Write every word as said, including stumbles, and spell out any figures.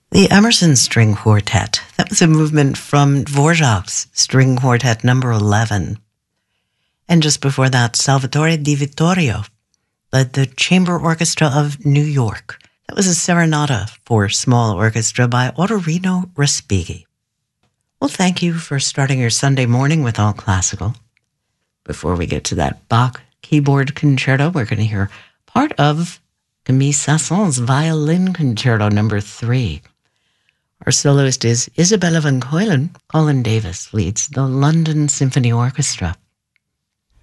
The Emerson String Quartet. That was a movement from Dvorak's String Quartet number eleven. And just before that, Salvatore Di Vittorio led the Chamber Orchestra of New York. That was a serenata for small orchestra by Ottorino Respighi. Well, thank you for starting your Sunday morning with all classical. Before we get to that Bach keyboard concerto, we're going to hear part of Camille Saint-Saëns's Violin Concerto number three. Our soloist is Isabella van Keulen. Colin Davis leads the London Symphony Orchestra.